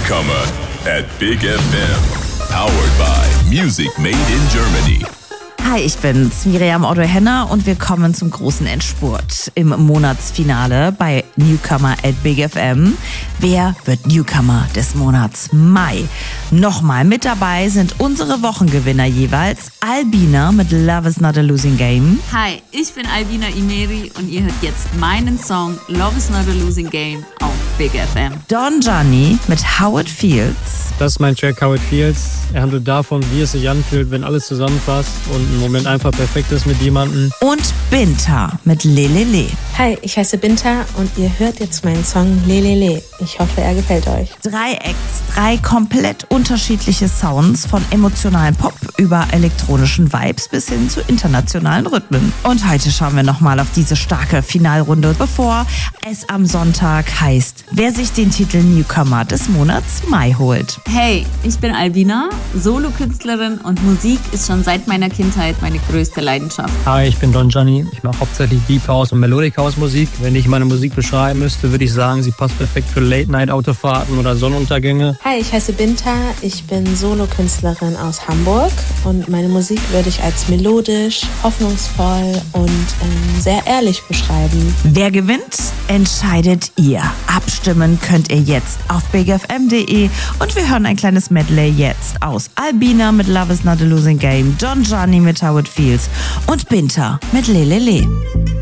Newcomer at Big FM. Powered by Music Made in Germany. Hi, ich bin's, Miriam Otto-Henner und wir kommen zum großen Endspurt im Monatsfinale bei Newcomer at Big FM. Wer wird Newcomer des Monats Mai? Nochmal mit dabei sind unsere Wochengewinner jeweils. Albina mit Love is not a losing game. Hi, ich bin Albina Imeri und ihr hört jetzt meinen Song Love is not a losing game auf Big FM. Don Johnny mit How It Feels. Das ist mein Track How It Feels. Er handelt davon, wie es sich anfühlt, wenn alles zusammenpasst und ein Moment einfach perfekt ist mit jemandem. Und Binta mit Lelele. Hi, ich heiße Binta und ihr hört jetzt meinen Song Lelele. Ich hoffe, er gefällt euch. 3 Acts, 3 komplett unterschiedliche Sounds, von emotionalen Pop über elektronischen Vibes bis hin zu internationalen Rhythmen. Und heute schauen wir nochmal auf diese starke Finalrunde, bevor es am Sonntag heißt, wer sich den Titel Newcomer des Monats Mai holt. Hey, ich bin Albina, Solokünstlerin und Musik ist schon seit meiner Kindheit meine größte Leidenschaft. Hi, ich bin Don Johnny. Ich mache hauptsächlich Deep House und Melodic House Musik. Wenn ich meine Musik beschreiben müsste, würde ich sagen, sie passt perfekt für Late-Night-Autofahrten oder Sonnenuntergänge. Hi, ich heiße Binta. Ich bin Solokünstlerin aus Hamburg und meine Musik würde ich als melodisch, hoffnungsvoll und sehr ehrlich beschreiben. Wer gewinnt, entscheidet ihr. Abstimmen könnt ihr jetzt auf bigfm.de und wir hören ein kleines Medley jetzt aus Albina mit Love is not a losing game, Don Johnny mit How It Feels und Binta mit Lelele.